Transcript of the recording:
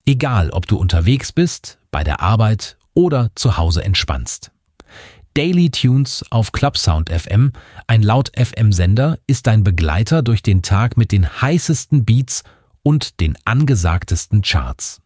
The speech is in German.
Egal, ob du unterwegs bist, bei der Arbeit oder zu Hause entspannst. Daily Tunes auf Clubsound FM, ein Laut-FM-Sender, ist dein Begleiter durch den Tag mit den heißesten Beats und den angesagtesten Charts.